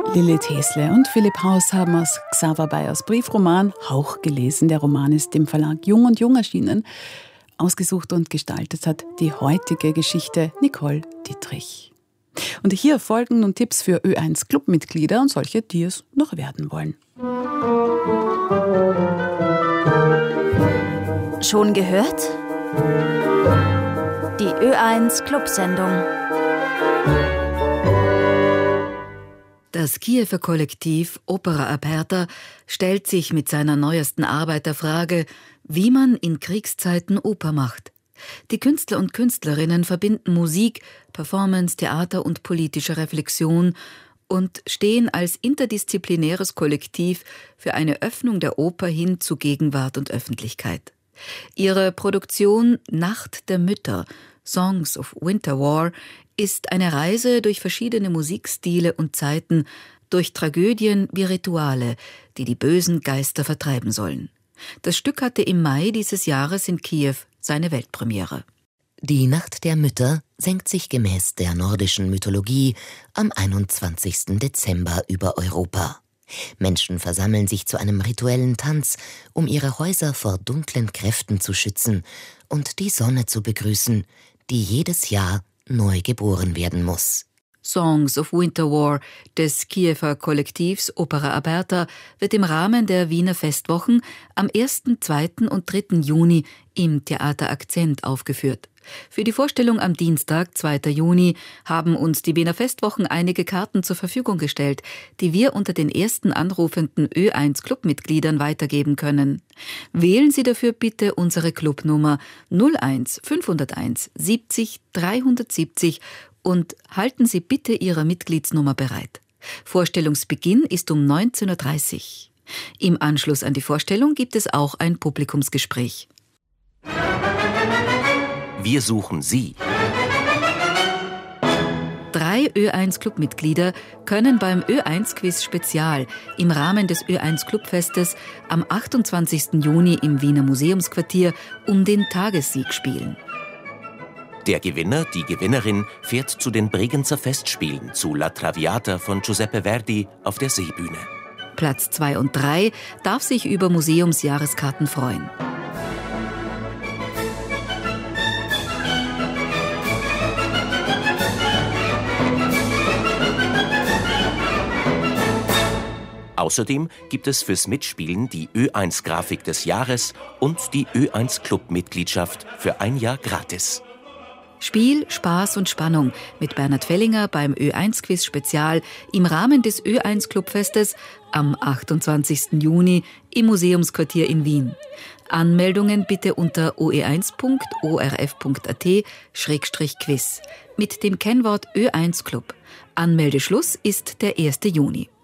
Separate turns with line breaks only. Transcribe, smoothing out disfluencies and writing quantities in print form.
Lilith Häsle und Philipp Haus haben aus Xaver Bayers Briefroman Hauch gelesen. Der Roman ist im Verlag Jung und Jung erschienen. Ausgesucht und gestaltet hat die heutige Geschichte Nicole Dietrich. Und hier folgen nun Tipps für Ö1 Clubmitglieder und solche, die es noch werden wollen.
Schon gehört? Die Ö1 Clubsendung.
Das Kiewer Kollektiv Opera Aperta stellt sich mit seiner neuesten Arbeit der Frage, wie man in Kriegszeiten Oper macht. Die Künstler und Künstlerinnen verbinden Musik, Performance, Theater und politische Reflexion und stehen als interdisziplinäres Kollektiv für eine Öffnung der Oper hin zu Gegenwart und Öffentlichkeit. Ihre Produktion Nacht der Mütter, Songs of Winter War, ist eine Reise durch verschiedene Musikstile und Zeiten, durch Tragödien wie Rituale, die die bösen Geister vertreiben sollen. Das Stück hatte im Mai dieses Jahres in Kiew seine Weltpremiere.
Die Nacht der Mütter senkt sich gemäß der nordischen Mythologie am 21. Dezember über Europa. Menschen versammeln sich zu einem rituellen Tanz, um ihre Häuser vor dunklen Kräften zu schützen und die Sonne zu begrüßen, die jedes Jahr neu geboren werden muss.
Songs of Winter War des Kiewer Kollektivs Opera Aperta wird im Rahmen der Wiener Festwochen am 1., 2. und 3. Juni im Theater Akzent aufgeführt. Für die Vorstellung am Dienstag, 2. Juni, haben uns die Wiener Festwochen einige Karten zur Verfügung gestellt, die wir unter den ersten anrufenden Ö1 Clubmitgliedern weitergeben können. Wählen Sie dafür bitte unsere Clubnummer 01 501 70 370 und halten Sie bitte Ihre Mitgliedsnummer bereit. Vorstellungsbeginn ist um 19:30 Uhr. Im Anschluss an die Vorstellung gibt es auch ein Publikumsgespräch.
Wir suchen Sie.
3 Ö1 Clubmitglieder können beim Ö1 Quiz Spezial im Rahmen des Ö1 Clubfestes am 28. Juni im Wiener Museumsquartier um den Tagessieg spielen.
Der Gewinner, die Gewinnerin fährt zu den Bregenzer Festspielen zu La Traviata von Giuseppe Verdi auf der Seebühne.
Platz 2 und 3 darf sich über Museumsjahreskarten freuen.
Außerdem gibt es fürs Mitspielen die Ö1-Grafik des Jahres und die Ö1-Club-Mitgliedschaft für ein Jahr gratis.
Spiel, Spaß und Spannung mit Bernhard Fellinger beim Ö1-Quiz Spezial im Rahmen des Ö1-Clubfestes am 28. Juni im Museumsquartier in Wien. Anmeldungen bitte unter oe1.orf.at/quiz mit dem Kennwort Ö1 Club. Anmeldeschluss ist der 1. Juni.